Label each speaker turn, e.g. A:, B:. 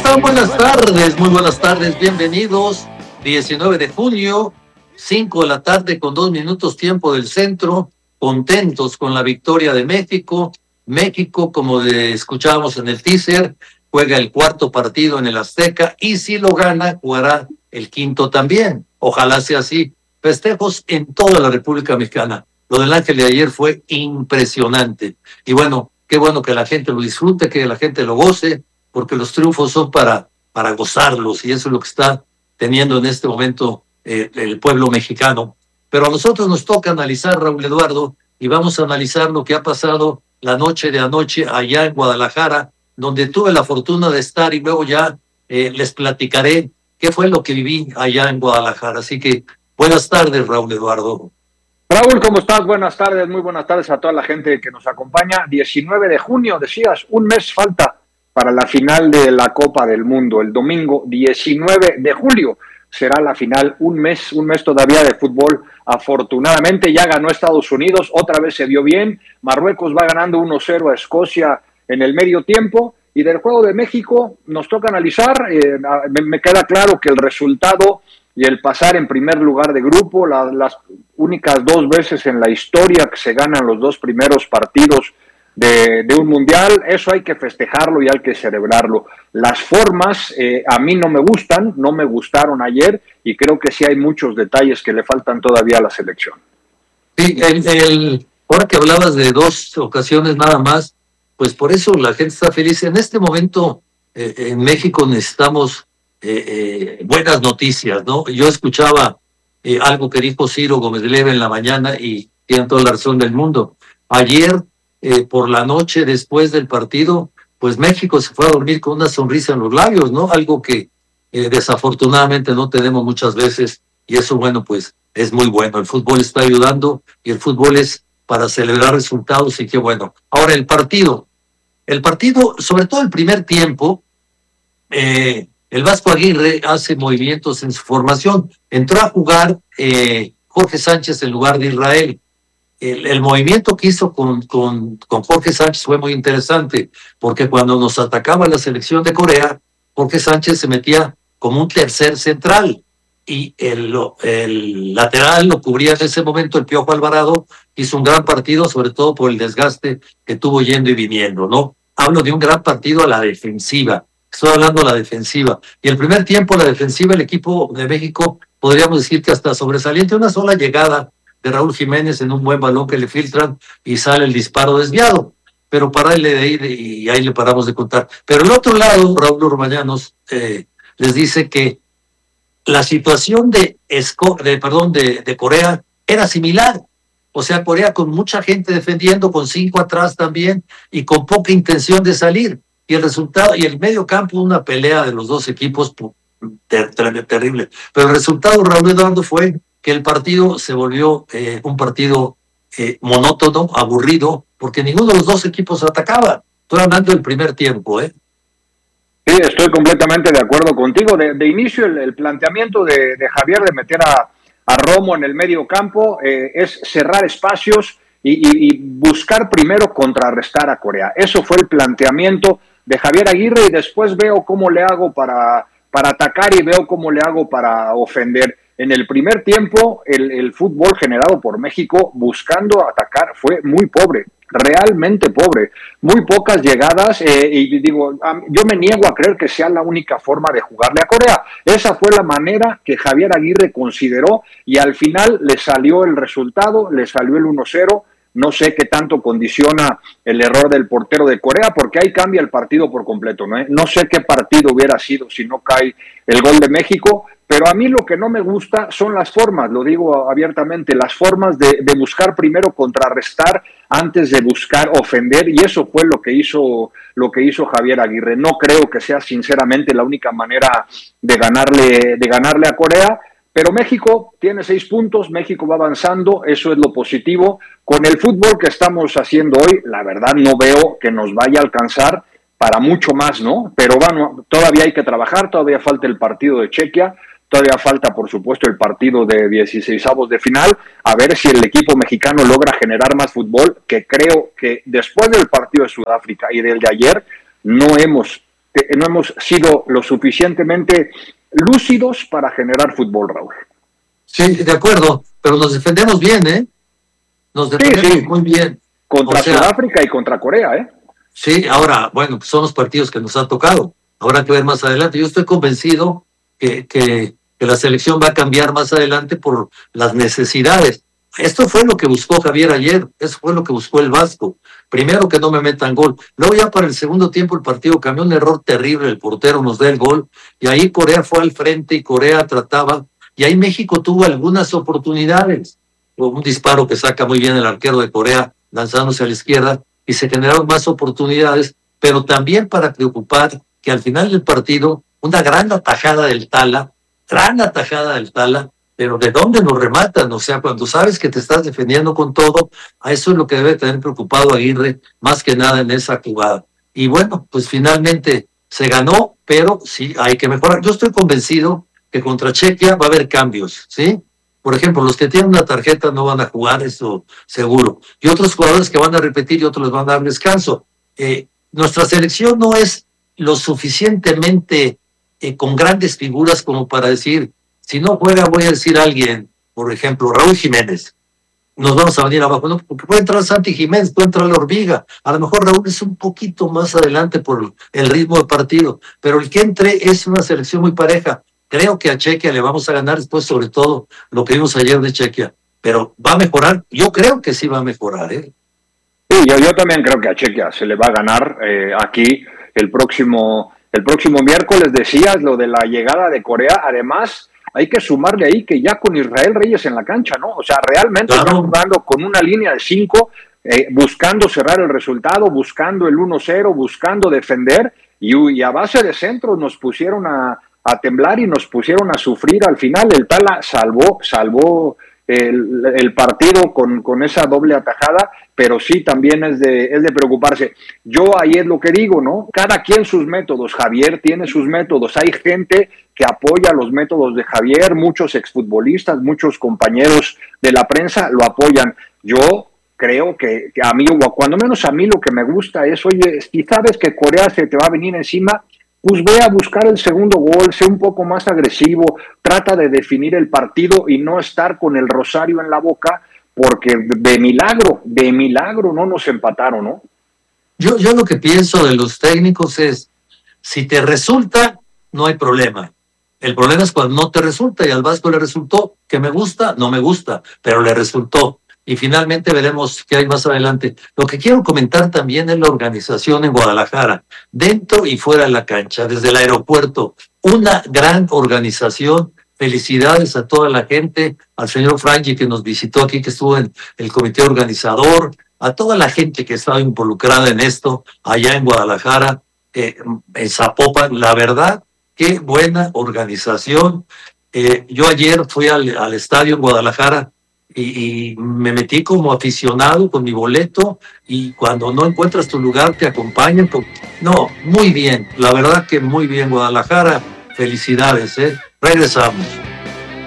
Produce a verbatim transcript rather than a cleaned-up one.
A: están? Buenas tardes, muy buenas tardes, bienvenidos. diecinueve de junio, cinco de la tarde con dos minutos tiempo del centro, contentos con la victoria de México. México, como escuchábamos en el teaser, juega el cuarto partido en el Azteca y si lo gana, jugará el quinto también. Ojalá sea así. Festejos en toda la República Mexicana. Lo del Ángel de ayer fue impresionante. Y bueno, qué bueno que la gente lo disfrute, que la gente lo goce, porque los triunfos son para, para gozarlos, y eso es lo que está teniendo en este momento eh, el pueblo mexicano. Pero a nosotros nos toca analizar, Raúl Eduardo, y vamos a analizar lo que ha pasado la noche de anoche allá en Guadalajara, donde tuve la fortuna de estar, y luego ya eh, les platicaré qué fue lo que viví allá en Guadalajara. Así que buenas tardes, Raúl Eduardo.
B: Raúl, ¿cómo estás? Buenas tardes, muy buenas tardes a toda la gente que nos acompaña. diecinueve de junio, decías, un mes falta para la final de la Copa del Mundo. El domingo diecinueve de julio será la final, un mes, un mes todavía de fútbol. Afortunadamente ya ganó Estados Unidos, otra vez se vio bien. Marruecos va ganando uno cero a Escocia en el medio tiempo. Y del juego de México nos toca analizar, eh, me queda claro que el resultado y el pasar en primer lugar de grupo, la, las únicas dos veces en la historia que se ganan los dos primeros partidos de, de un mundial, eso hay que festejarlo y hay que celebrarlo. Las formas eh, a mí no me gustan, no me gustaron ayer, y creo que sí hay muchos detalles que le faltan todavía a la selección.
A: Sí, el, el, ahora que hablabas de dos ocasiones nada más, pues por eso la gente está feliz. En este momento eh, en México necesitamos eh, eh, buenas noticias, ¿no? Yo escuchaba eh, algo que dijo Ciro Gómez Leiva en la mañana y tiene toda la razón del mundo. Ayer eh, por la noche después del partido, pues México se fue a dormir con una sonrisa en los labios, ¿no? Algo que eh, desafortunadamente no tenemos muchas veces, y eso, bueno, pues es muy bueno. El fútbol está ayudando y el fútbol es para celebrar resultados, y qué bueno. Ahora el partido. El partido, sobre todo el primer tiempo, eh, el Vasco Aguirre hace movimientos en su formación. Entró a jugar eh, Jorge Sánchez en lugar de Israel. El, el movimiento que hizo con, con, con Jorge Sánchez fue muy interesante, porque cuando nos atacaba la selección de Corea, Jorge Sánchez se metía como un tercer central, y el, el lateral lo cubría en ese momento el Piojo Alvarado. Hizo un gran partido, sobre todo por el desgaste que tuvo yendo y viniendo, ¿no? Hablo de un gran partido a la defensiva. Estoy hablando de la defensiva. Y el primer tiempo, la defensiva, el equipo de México, podríamos decir que hasta sobresaliente. Una sola llegada de Raúl Jiménez en un buen balón que le filtran y sale el disparo desviado. Pero pararle de ahí, y ahí le paramos de contar. Pero el otro lado, Raúl Orbañanos eh, les dice que la situación de, Esco, de, perdón, de, de Corea era similar. O sea, Corea con mucha gente defendiendo, con cinco atrás también, y con poca intención de salir. Y el resultado, y el medio campo, una pelea de los dos equipos ter, ter, terrible. Pero el resultado, Raúl Eduardo, fue que el partido se volvió eh, un partido eh, monótono, aburrido, porque ninguno de los dos equipos atacaba. Estoy hablando del primer tiempo, ¿eh?
B: Sí, estoy completamente de acuerdo contigo. De, de inicio, el, el planteamiento de, de Javier de meter a, a Romo en el medio campo eh, es cerrar espacios y, y, y buscar primero contrarrestar a Corea. Eso fue el planteamiento de Javier Aguirre, y después veo cómo le hago para, para atacar y veo cómo le hago para ofender. En el primer tiempo, el, el fútbol generado por México buscando atacar fue muy pobre, realmente pobre. Muy pocas llegadas, eh, y digo, yo me niego a creer que sea la única forma de jugarle a Corea. Esa fue la manera que Javier Aguirre consideró, y al final le salió el resultado, le salió el uno cero. No sé qué tanto condiciona el error del portero de Corea, porque ahí cambia el partido por completo, ¿no? No sé qué partido hubiera sido si no cae el gol de México, pero a mí lo que no me gusta son las formas, lo digo abiertamente, las formas de, de buscar primero contrarrestar antes de buscar ofender, y eso fue lo que hizo lo que hizo Javier Aguirre. No creo que sea sinceramente la única manera de ganarle, de ganarle a Corea. Pero México tiene seis puntos, México va avanzando, eso es lo positivo. Con el fútbol que estamos haciendo hoy, la verdad no veo que nos vaya a alcanzar para mucho más, ¿no? Pero bueno, todavía hay que trabajar, todavía falta el partido de Chequia, todavía falta, por supuesto, el partido de dieciseisavos de final, a ver si el equipo mexicano logra generar más fútbol, que creo que después del partido de Sudáfrica y del de ayer, no hemos te, no hemos sido lo suficientemente lúcidos para generar fútbol, Raúl.
A: Sí, de acuerdo, pero nos defendemos bien, ¿eh? Nos defendemos sí, sí. muy bien.
B: Contra o sea, Sudáfrica y contra Corea, ¿eh?
A: Sí, ahora, bueno, pues son los partidos que nos han tocado. Habrá que ver más adelante. Yo estoy convencido que, que, que la selección va a cambiar más adelante por las necesidades. Esto fue lo que buscó Javier ayer, eso fue lo que buscó el Vasco. Primero que no me metan gol. Luego ya para el segundo tiempo el partido cambió, un error terrible, el portero nos da el gol, y ahí Corea fue al frente y Corea trataba, y ahí México tuvo algunas oportunidades. Un disparo que saca muy bien el arquero de Corea, lanzándose a la izquierda, y se generaron más oportunidades, pero también para preocupar que al final del partido, una gran atajada del Tala, gran atajada del Tala, pero ¿de dónde nos rematan? O sea, cuando sabes que te estás defendiendo con todo, a eso es lo que debe tener preocupado Aguirre, más que nada en esa jugada. Y bueno, pues finalmente se ganó, pero sí hay que mejorar. Yo estoy convencido que contra Chequia va a haber cambios, ¿sí? Por ejemplo, los que tienen una tarjeta no van a jugar, eso seguro. Y otros jugadores que van a repetir y otros les van a dar descanso. Eh, nuestra selección no es lo suficientemente eh, con grandes figuras como para decir, si no juega, voy a decir a alguien, por ejemplo, Raúl Jiménez, nos vamos a venir abajo, no, porque puede entrar Santi Jiménez, puede entrar la Hormiga, a lo mejor Raúl es un poquito más adelante por el ritmo del partido, pero el que entre es una selección muy pareja. Creo que a Chequia le vamos a ganar después, sobre todo lo que vimos ayer de Chequia, pero va a mejorar, yo creo que sí va a mejorar, ¿eh?
B: Sí, yo, yo también creo que a Chequia se le va a ganar eh, aquí el próximo, el próximo miércoles. Decías lo de la llegada de Corea, además hay que sumarle ahí que ya con Israel Reyes en la cancha, ¿no? O sea, realmente claro. Están jugando con una línea de cinco, eh, buscando cerrar el resultado, buscando el uno cero, buscando defender, y, y a base de centros nos pusieron a, a temblar y nos pusieron a sufrir. Al final el Tala salvó, salvó el, el partido con, con esa doble atajada, pero sí también es de, es de preocuparse. Yo ahí es lo que digo, ¿no? Cada quien sus métodos. Javier tiene sus métodos. Hay gente que apoya los métodos de Javier, muchos exfutbolistas, muchos compañeros de la prensa lo apoyan. Yo creo que, que a mí, o cuando menos a mí, lo que me gusta es, oye, si sabes que Corea se te va a venir encima, pues ve a buscar el segundo gol, sé un poco más agresivo, trata de definir el partido y no estar con el rosario en la boca, porque de milagro, de milagro no nos empataron, ¿no?
A: Yo, yo lo que pienso de los técnicos es, si te resulta, no hay problema. El problema es cuando no te resulta, y al Vasco le resultó, que me gusta, no me gusta, pero le resultó. Y finalmente veremos qué hay más adelante. Lo que quiero comentar también es la organización en Guadalajara, dentro y fuera de la cancha, desde el aeropuerto. Una gran organización. Felicidades a toda la gente, al señor Frangi que nos visitó aquí, que estuvo en el comité organizador, a toda la gente que estaba involucrada en esto, allá en Guadalajara, eh, en Zapopan. La verdad, qué buena organización. Eh, yo ayer fui al, al estadio en Guadalajara, Y, y me metí como aficionado con mi boleto, y cuando no encuentras tu lugar te acompañan. Con... No, muy bien, la verdad que muy bien Guadalajara, felicidades, ¿eh? Regresamos.